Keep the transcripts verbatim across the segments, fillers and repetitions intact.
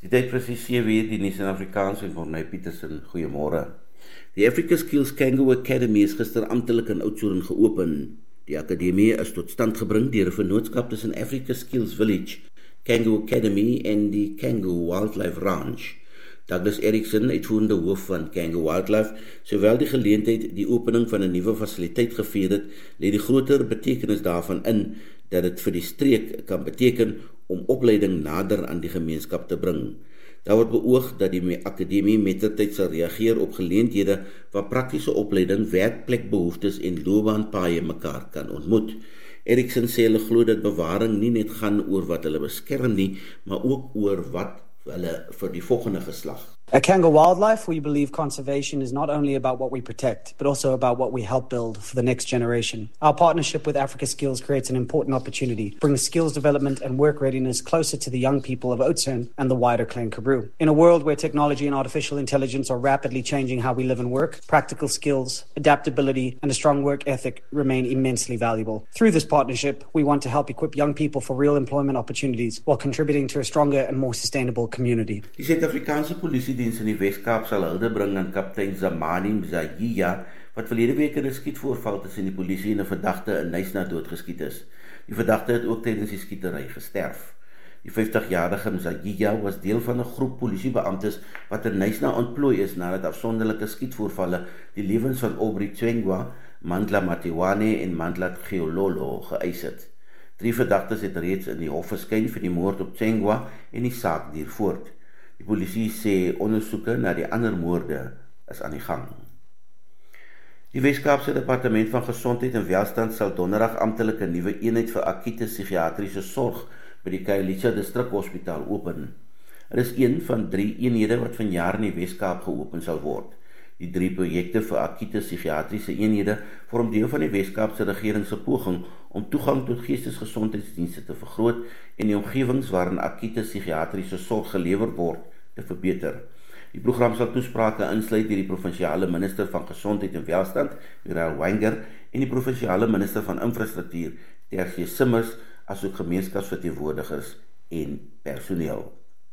Die tyd presies sewe uur, die nuus in Afrikaans en Corneille Petersen, goeiemôre. Die Africa Skills Kangaroo Academy is gister amptelik in Oudtshoorn geopen. Die akademie is tot stand gebring deur 'n vennootskap tussen Africa Skills Village, Kangaroo Academy en die Kangaroo Wildlife Ranch. Douglas Erickson, uitvoerende hoof van Kangaroo Wildlife, sowel die geleentheid die opening van 'n nuwe fasiliteit gevier het, lê die groter betekenis daarvan in dat dit vir die streek kan beteken om opleiding nader aan die gemeenskap te bring. Daar word beoog dat die akademie mettertyd sal reageer op geleenthede waar praktiese opleiding, werkplekbehoeftes en loopbaanpaaie mekaar kan ontmoet. Erickson sê hulle glo dat bewaring nie net gaan oor wat hulle beskerm nie, maar ook oor wat hulle vir die volgende geslag. At Kangaroo Wildlife, we believe conservation is not only about what we protect, but also about what we help build for the next generation. Our partnership with Africa Skills creates an important opportunity, brings skills development and work readiness closer to the young people of Oudtshoorn and the wider Clan Karoo. In a world where technology and artificial intelligence are rapidly changing how we live and work, practical skills, adaptability, and a strong work ethic remain immensely valuable. Through this partnership, we want to help equip young people for real employment opportunities while contributing to a stronger and more sustainable community. Die Suid-Afrikaanse Polisie Diens in die Weskaap sal hulde bring aan kaptein Zamani Mzayia, wat verlede week in 'n skietvoorval tussen die polisie en 'n verdagte in Knysna doodgeskiet is. Die verdagte het ook tydens die skietery gesterf. Die vyftig-jarige Mzayia was deel van 'n groep polisiebeamptes wat in Knysna ontplooi is nadat afsonderlike skietvoorvalle die lewens van Aubrey Tswengwa, Mandla Matiwane en Mandla Geololo geëis het. Drie verdagtes het reeds in die hof verskyn vir die moord op Tswengwa en die saak duur voort. Die polisie sê ondersoeke na die ander moorde is aan die gang. Die Weskaapse Departement van Gesondheid en Welstand sal donderdag amptelik 'n nuwe eenheid vir akute psigiatriese sorg by die Khayelitsha Distrikhospitaal open. Er is een van drie eenhede wat vanjaar in die Weskaap geopen sal word. Die drie projekte vir akute psigiatriese eenhede vorm deel van die Weskaapse regering se poging om toegang tot geestesgesondheidsdienste te vergroot en die omgewings waarin akute psigiatriese sorg gelewer word te verbeter. Die program sal toesprake insluit deur die provinsiale minister van Gesondheid en Welstand, Muriel Wenger, en die provinsiale minister van Infrastruktuur, Tersie Simmers, asook gemeenskapsverteenwoordigers en personeel.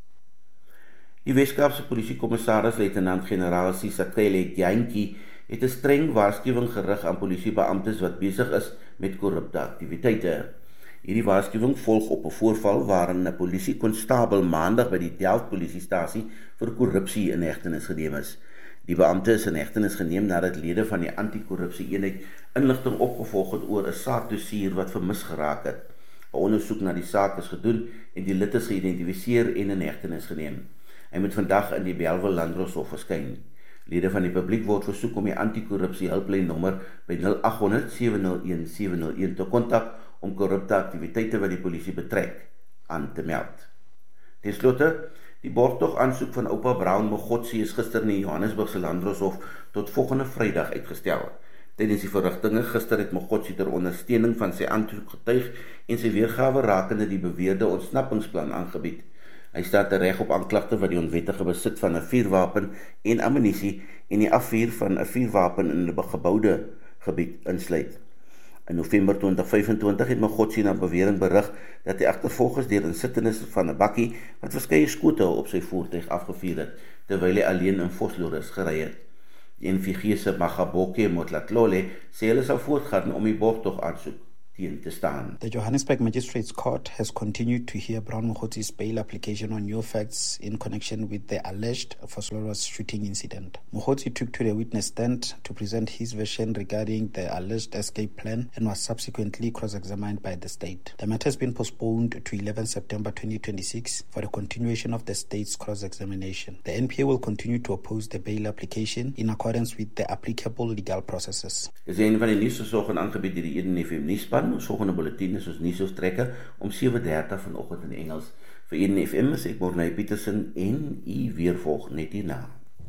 Die Weskaapse Polisiekommissaris Luitenant-Generaal Sisakele Jantjie het 'n streng waarskuwing gerig aan polisiebeamptes wat besig is met korrupte aktiwiteite. Hierdie waarskuwing volg op 'n voorval waarin 'n polisiekonstabel maandag by die Delft polisiestasie vir korrupsie in hegtenis geneem is. Die beampte is in hegtenis geneem nadat lede van die anti-korrupsie eenheid inligting opgevolg het oor 'n saakdossier wat vermis geraak het. 'n Ondersoek na die saak is gedoen en die lid is geïdentifiseer en in hegtenis geneem. Hy moet vandag in die Bellville Landdroshof verskyn. Lede van die publiek word versoek om die anti-korrupsie hulplyn nommer by nul agt honderd sewe nul een sewe nul een te kontak om korrupte aktiwiteite wat die polisie betrek aan te meld. Ten slotte, die borgtog aansoek van oupa Brown Mogotsi is gister in die Johannesburgse Landdroshof tot volgende Vrydag uitgestel. Tydens die verrigtinge gister het Mogotsi ter ondersteuning van sy aansoek getuig en sy weergawe rakende die beweerde ontsnappingsplan aangebied. Hy staat tereg op aanklagte wat die onwettige besit van 'n vuurwapen en ammunisie en die afvuur van 'n vuurwapen in 'n geboude gebied insluit. In November twintig vyfentwintig het Mogotsi na bewering berig dat hy agtervolg is deur insittendes van 'n bakkie wat verskeie skote op sy voertuig afgevuur het, terwyl hy alleen in Vosloorus gery het. Die N V G se Magaboke Motlatlole sê hulle sal voortgaan om die borgtog aansoek teen te staan. The Johannesburg Magistrates Court has continued to hear Brown Mogotsi's bail application on new facts in connection with the alleged Vosloorus shooting incident. Mogotsi took to the witness stand to present his version regarding the alleged escape plan and was subsequently cross-examined by the state. The matter has been postponed to eleventh September twenty twenty-six for the continuation of the state's cross-examination. The N P A will continue to oppose the bail application in accordance with the applicable legal processes. Dis een van die nuusversorging aangebied deur die Eden F M nuusspan. Ons volgende bulletin is ons nuusoortrekker om sewe dertig vanoggend in Engels. Vir Eden F M is ek Corneille Petersen en u weer volg net hierna.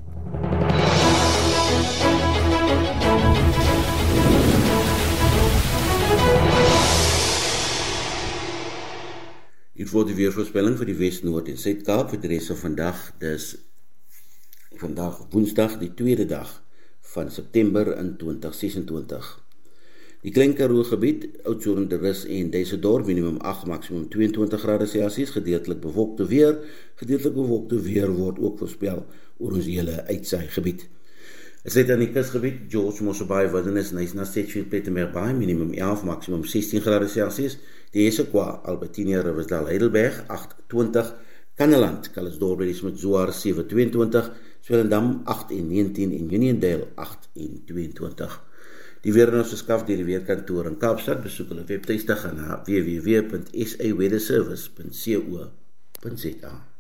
Hier word die weervoorspelling vir die Wes, Noord en Suid-Kaap vir die res van vandag. Dis vandag Woensdag, die tweede dag van September in twintig sesentwintig. Die Klein Karoo gebied, Oudtshoorn, De Rus en Duisendorp, minimum agt, maksimum tweeëntwintig grade Celsius, gedeeltelik bewolkte weer. Gedeeltelik bewolkte weer word ook voorspel oor ons hele uitsaaigebied. Het sluit aan die kusgebied, George Mosselbaai, Wilderness, Knysna, Sedgefield, Pietermaritzburg Bay, minimum elf, maksimum sestien grade Celsius. Die Essequa, Albertina, Riversdale, Heidelberg, agt twintig. Kanneland, Calitzdorp, Ladysmith-Zoar, sewe tweeëntwintig. Swellendam, agt en negentien en Uniondale, agt en tweeëntwintig. Die weer in ons verskaf deur die weerkantoor in Kaapstad, besoek hulle webtuiste gaan na w w w punt s a weather service punt co punt za.